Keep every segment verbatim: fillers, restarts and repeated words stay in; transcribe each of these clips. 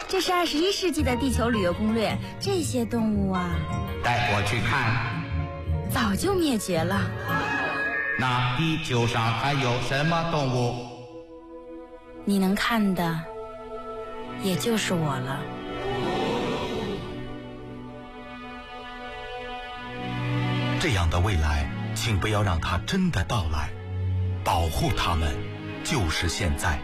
这是二十一世纪的地球旅游攻略，这些动物啊， 带我去看。 早就灭绝了。 那地球上还有什么动物？ 你能看的，也就是我了。 这样的未来，请不要让它真的到来，保护它们，就是现在。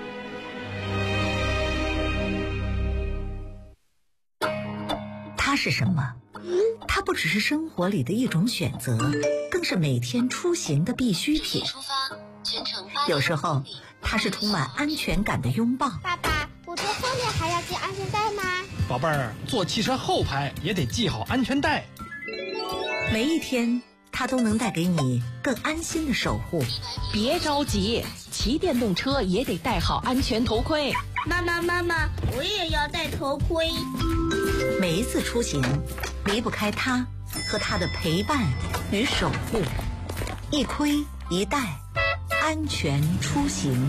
它是什么？它不只是生活里的一种选择，更是每天出行的必需品。有时候，它是充满安全感的拥抱。 爸爸，我坐后面还要系安全带吗？ 宝贝儿，坐汽车后排也得系好安全带。 每一天，它都能带给你更安心的守护。 别着急，骑电动车也得戴好安全头盔。 妈妈，妈妈，我也要戴头盔。 每一次出行，离不开它和它的陪伴与守护。一盔一带，安全出行。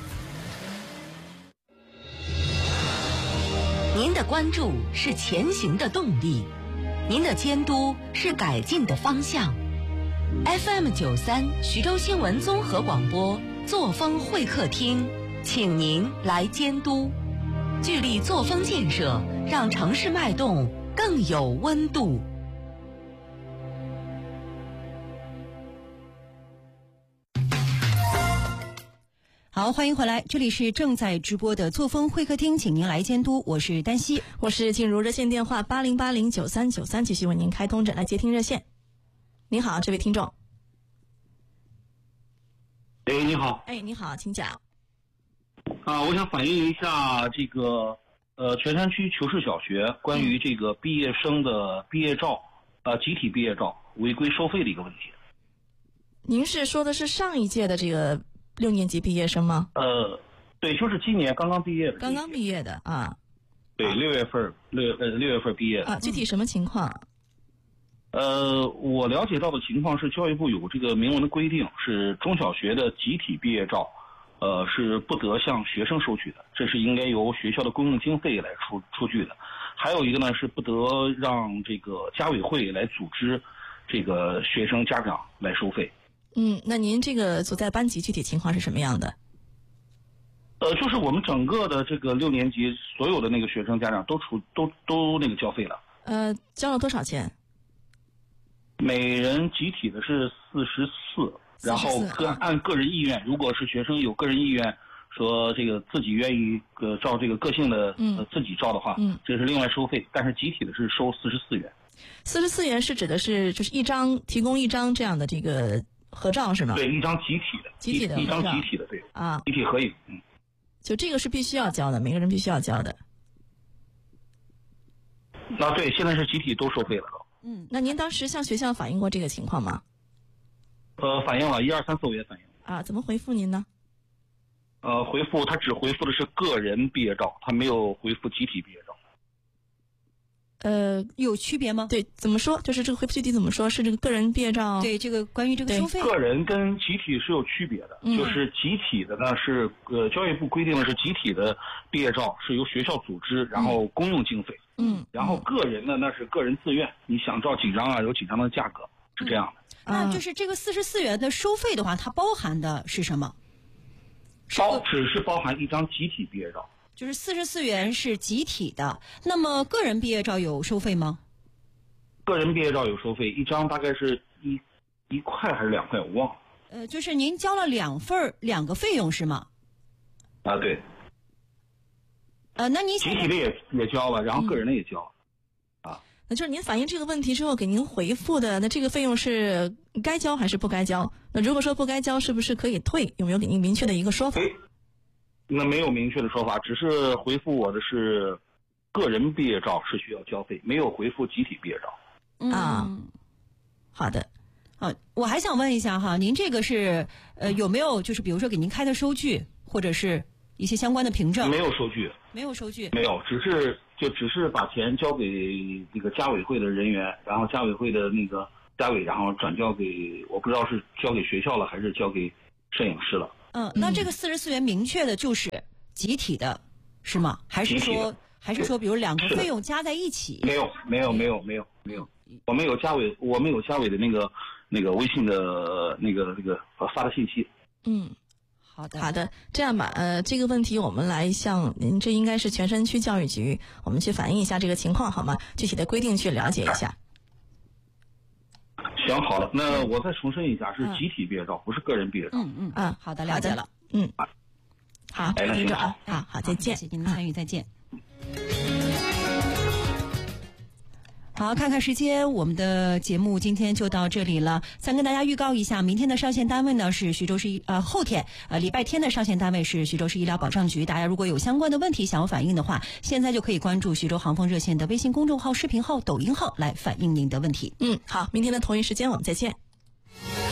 您的关注是前行的动力，您的监督是改进的方向。F M 九三徐州新闻综合广播作风会客厅，请您来监督，聚力作风建设，让城市脉动更有温度。 好，欢迎回来，这里是正在直播的作风会客厅，请您来监督，我是丹曦， 我是进入热线电话八零八零九三九三，继续为您开通诊来接听热线。您好，这位听众。 哎，你好。 哎，你好，请讲。 啊，我想反映一下这个呃泉山区求是小学关于这个毕业生的毕业照，呃集体毕业照违规收费的一个问题。 您是说的是上一届的这个六年级毕业生吗？ 呃，对，就是今年刚刚毕业的。 刚刚毕业的啊。 对，六月份六呃六月份毕业的。 啊，具体什么情况？ 呃，我了解到的情况是，教育部有这个明文的规定，是中小学的集体毕业照，呃，是不得向学生收取的，这是应该由学校的公用经费来出出具的。还有一个呢，是不得让这个家委会来组织这个学生家长来收费。 嗯，那您这个所在班级具体情况是什么样的？ 呃，就是我们整个的这个六年级所有的那个学生家长都出都都那个交费了。 呃，交了多少钱？ 每人集体的是四十四，然后个按个人意愿，如果是学生有个人意愿，说这个自己愿意呃照这个个性的、 嗯呃、自己照的话， 嗯， 这是另外收费，但是集体的是收四十四元。 四十四元是指的是就是一张提供一张这样的这个合照是吗？ 对，一张集体的， 集体的一张集体的，对啊， 集体合影，嗯， 就这个是必须要交的，每个人必须要交的。 啊，对，现在是集体都收费了都。 嗯，那您当时向学校反映过这个情况吗？ 呃，反映了，一二三四我也反映了。 啊，怎么回复您呢？ 呃，回复他只回复的是个人毕业照，他没有回复集体毕业照。 呃，有区别吗？ 对，怎么说？就是这个回复具体怎么说？是这个个人毕业照？ 对，这个关于这个收费， 个人跟集体是有区别的。 嗯、 就是集体的呢是呃，教育部规定的是集体的毕业照是由学校组织，然后公用经费。 嗯， 然后个人呢那是个人自愿，你想照几张啊，有几张的价格，是这样的。 嗯、那就是这个四十四元的收费的话，它包含的是什么？ 包只是包含一张集体毕业照。 就是四十四元是集体的，那么个人毕业照有收费吗？ 个人毕业照有收费，一张大概是一一块还是两块，我忘了。 呃，就是您交了两份两个费用是吗？ 啊，对。 呃，那你集体的也也交了，然后个人的也交了。 嗯、啊，那就是您反映这个问题之后给您回复的，那这个费用是该交还是不该交？那如果说不该交，是不是可以退？有没有给您明确的一个说法？ 那没有明确的说法，只是回复我的是个人毕业照是需要交费，没有回复集体毕业照。 嗯、啊，好的。啊，我还想问一下哈，您这个是呃有没有就是比如说给您开的收据，或者是一些相关的凭证？ 没有收据， 没有收据， 没有，只是就只是把钱交给那个家委会的人员，然后家委会的那个家委，然后转交给我不知道是交给学校了还是交给摄影师了。 嗯，那这个四十四元明确的就是集体的，是吗？还是说还是说比如两个费用加在一起？ 没有，没有，没有，没有，没有。我们有嘉伟，我们有嘉伟的那个那个微信的那个那个发的信息。 嗯。 好的， 好的，这样吧，呃，这个问题我们来向您，这应该是全山区教育局，我们去反映一下这个情况，好吗？具体的规定去了解一下。 行，好的，那我再重申一下，是集体毕业照，嗯、不是个人毕业照。 嗯嗯嗯，好的，了解了。 嗯，好， 哎， 听着啊， 好， 好好，再见， 谢谢您的参与，再见。好，看看时间，我们的节目今天就到这里了。再跟大家预告一下，明天的上线单位呢是徐州市呃后天呃礼拜天的上线单位是徐州市医疗保障局。大家如果有相关的问题想要反映的话，现在就可以关注徐州航风热线的微信公众号、视频号、抖音号来反映您的问题。 嗯，好，明天的同一时间我们再见。